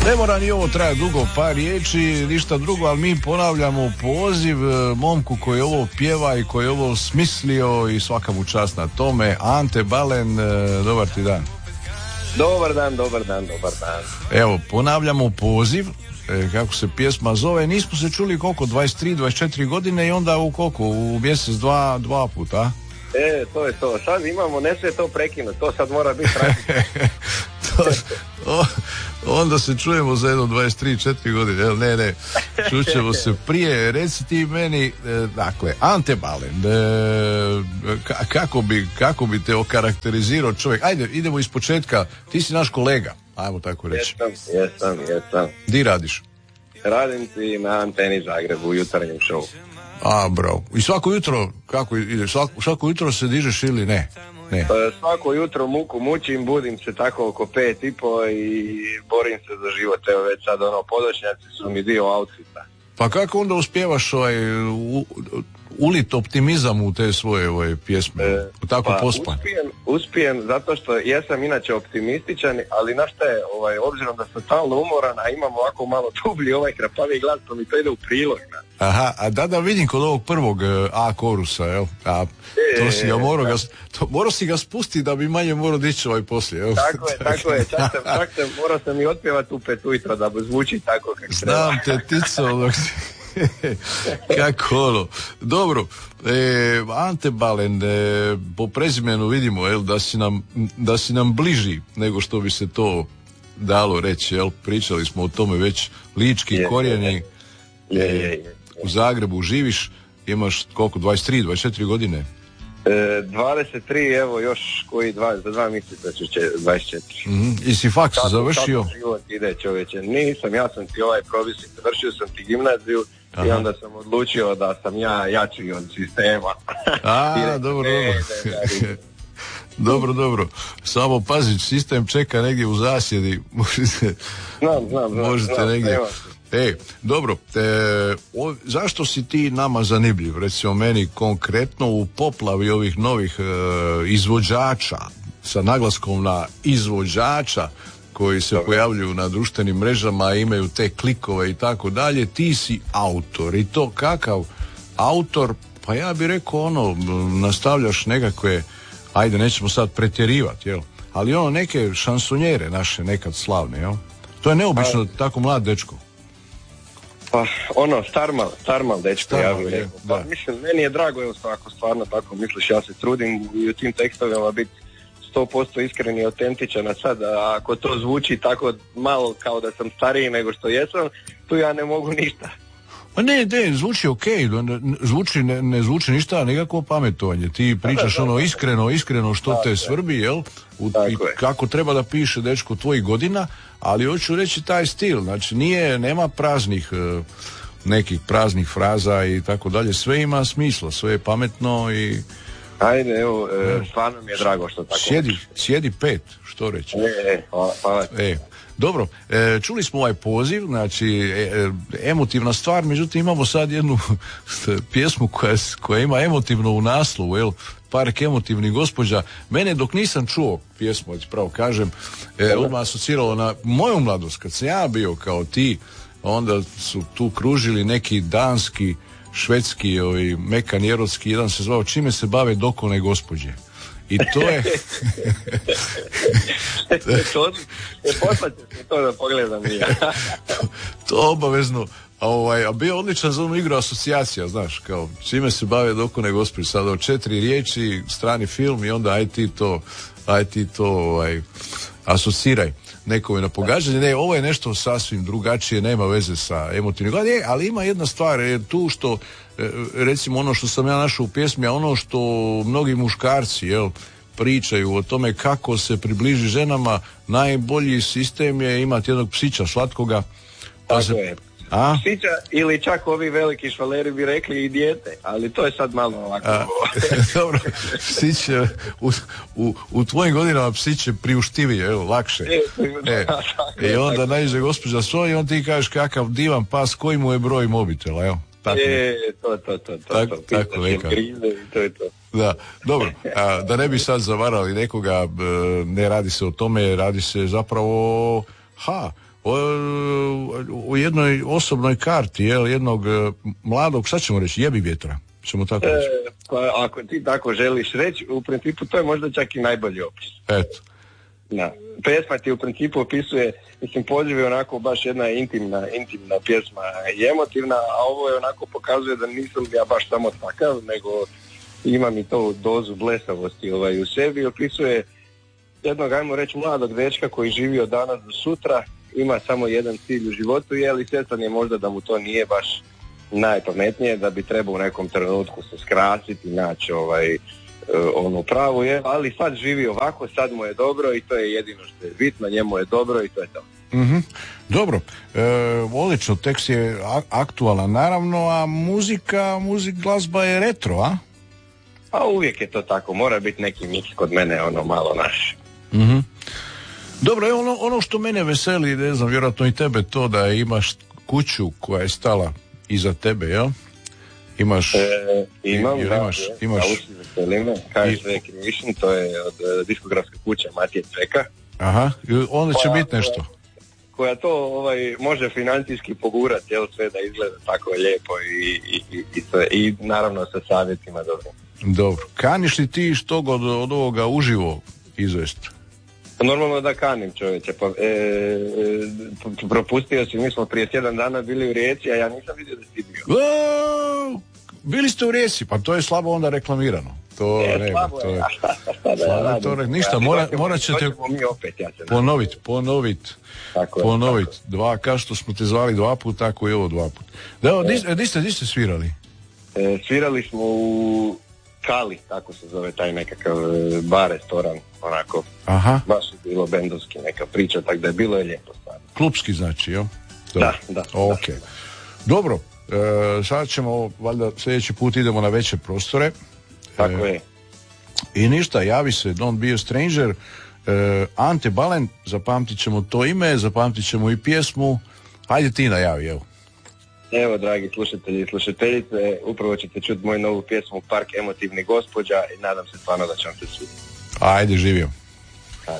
Ne mora ni ovo traje dugo, par riječi, ništa drugo, ali mi ponavljamo poziv momku koji ovo pjeva i koji je ovo smislio i svaka mu čast na tome. Ante Balen, dobar ti dan. Dobar dan. Evo, ponavljamo poziv, kako se pjesma zove, nismo se čuli koliko, 23, 24 godine i onda u koliko, u mjesec, dva puta, a? To je to, sad imamo, ne sve to prekinuti, to sad mora biti onda se čujemo za jedno 23-4 godine, ne, čućemo se prije. Reci ti meni, dakle, Ante Balen, kako bi te okarakterizirao čovjek? Ajde, idemo iz početka, ti si naš kolega, ajmo tako reći. Jesam. Di radiš? Radim ti na Anteni Zagrebu u jutarnjem šovu. A, bravo. I svako jutro, kako ide, svako jutro se dižeš ili ne? Ne. Svako jutro muku mučim, budim se tako oko 5:30 i borim se za život. Evo već sad podočnjaci su mi dio outfita. Pa kako onda uspijevaš ulit optimizam u te svoje pjesme? Tako pospan. Uspijem zato što jesam inače optimističan, ali na šta je, obzirom da sam stalno umoran, a imam ovako malo dublji krapavi glas, to mi to ide u prilog. Aha, a da vidim kod ovog prvog A korusa, jel? To si ga morao si ga spustiti da bi manje morao dići poslije, jel? Tako je, čak sam morao sam i otpjevati u 5 ujutro da zvuči tako kako treba. Znam te, tico, kako dobro. Ante Balen, po prezimenu vidimo, jel, da si nam bliži nego što bi se to dalo reći, jel? Pričali smo o tome već, lički korijeni. U Zagrebu živiš, imaš koliko, 23, 24 godine? 23, evo još koji za 2 mjeseca ću 24. I si faks završio? Kako život ide, čovječe? Nisam, ja sam ti provisnik, završio sam ti gimnaziju. Aha. I onda sam odlučio da sam ja jači od sistema. Dobro. Samo pazi, sistem čeka negdje u zasjedi. Možete negdje. Dobro, zašto si ti nama zanimljiv? Recimo meni konkretno u poplavi ovih novih izvođača, sa naglaskom na izvođača, koji se pojavljuju na društvenim mrežama, imaju te klikove i tako dalje, ti si autor. I to kakav autor? Pa ja bih rekao nastavljaš nekakve, ajde, nećemo sad pretjerivati, jel? Ali neke šansonjere naše nekad slavne, jel? To je neobično, tako mlad dečko. Pa starmal dečko, ja bih rekao. Pa, mislim, meni je drago, evo, ako stvarno tako misliš, ja se trudim i u tim tekstovima biti 100% iskren i autentičan, a sad ako to zvuči tako malo kao da sam stariji nego što jesam, tu ja ne mogu ništa. Pa ne, zvuči okej, ne zvuči ništa, nekako pametovanje. Ti pričaš iskreno što te svrbi, jel? I kako treba da piše dečko tvojih godina, ali hoću reći taj stil, znači nema nekih praznih fraza i tako dalje, sve ima smisla, sve je pametno i... Ajde, evo, stvarno mi je drago što tako. Sjedi 5, što reći. Hvala. Dobro, čuli smo ovaj poziv, znači emotivna stvar, međutim imamo sad jednu pjesmu koja ima emotivno u naslovu, jel? Park emotivnih gospođa. Mene dok nisam čuo pjesmu, pravo kažem, odmah asociralo na moju mladost, kad sam ja bio kao ti, onda su tu kružili neki danski, švedski, mekani, erotski, jedan se zvao Čime se bave dokone gospođe. I to je... Poslaćeš mi to da pogledam i ja. To obavezno. A bio odličan za onu igru asocijacija, znaš, kao Čime se bave dokone gospođe. Sada 4 riječi, strani film i onda aj ti to asociraj nekome na pogađanje. Ne, ovo je nešto sasvim drugačije, nema veze sa emotivnim gledanje, ali ima jedna stvar, tu što recimo ono što sam ja našao u pjesmi, a ono što mnogi muškarci, jel, pričaju o tome kako se približi ženama, najbolji sistem je imati jednog psića slatkoga. Tako je. Psića ili čak ovi veliki švaleri bi rekli i dijete, ali to je sad malo ovako. Dobro, psić je, u tvojim godinama psić je priuštivije, lakše. I onda naiđe gospođa svoj i on ti kažeš kakav divan pas, koji mu je broj mobitela, evo. Tako rekao. To je to. Da, dobro, da ne bi sad zavarali nekoga, ne radi se o tome, radi se zapravo u jednoj osobnoj karti, jednog mladog, šta ćemo reći, jebi vjetra, ćemo tako reći. Pa ako ti tako želiš reći, u principu to je možda čak i najbolji opis. Eto. Da. Pjesma ti u principu opisuje, mislim, Poziv je onako baš jedna intimna pjesma i emotivna, a ovo je onako pokazuje da nisam ja baš samo takav, nego imam i to dozu blesavosti u sebi. Opisuje jednog, ajmo reći, mladog dečka koji živi od danas do sutra, ima samo jedan cilj u životu, i svjestan je možda da mu to nije baš najpametnije, da bi trebao u nekom trenutku se skrasiti, naći onu pravu, ali sad živi ovako, sad mu je dobro i to je jedino što je bitno, njemu je dobro i to je to. Mm-hmm. Dobro, odlično, tekst je aktualan naravno, a glazba je retro, a? A uvijek je to tako, mora biti neki miks kod mene, malo naš. Mm-hmm. Dobro, ono što mene veseli, ne znam, vjerojatno i tebe, to da imaš kuću koja je stala iza tebe, jel? Imaš... Imam, imaš... KSV Creation, to je od diskografske kuće Matije Cveka. Aha, onda će biti nešto. Koja to može financijski pogurati, sve da izgleda tako lijepo i naravno sa savjetima dobro. Dobro, kaniš li ti što god od ovoga uživo izvesti? Normalno da kanim, čovječe. Propustio si, mi smo prije 7 dana bili u Rijeci, a ja nisam vidio da si bio. Bili ste u Rijeci, pa to je slabo onda reklamirano. To nema, to je slabo, ništa, morat ćete ponoviti. Kao što smo te zvali 2 puta, tako i ovo 2 puta. Da, di ste svirali? Svirali smo u Kali, tako se zove taj nekakav bar, restoran, onako. Aha. Baš je bilo bendovski neka priča, tako da je bilo lijepo stvarno. Klupski znači, jel? Da. Ok. Dobro, sad ćemo, valjda sljedeći put idemo na veće prostore. Tako je. I ništa, javi se Don't Be a Stranger, Ante Balen, zapamtit ćemo to ime, zapamtit ćemo i pjesmu. Hajde ti najavi, evo. Evo, dragi slušatelji i slušateljice, upravo ćete čuti moju novu pjesmu Park emotivnih gospođa i nadam se stvarno da će vam se svidjeti. Ajde, živio.